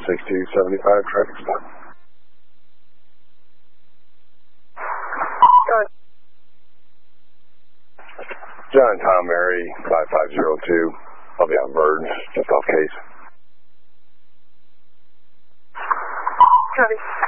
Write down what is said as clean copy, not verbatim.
6275 traffic stop. John Tom Mary 5502. I'll be on Burns, just off Case. Copy.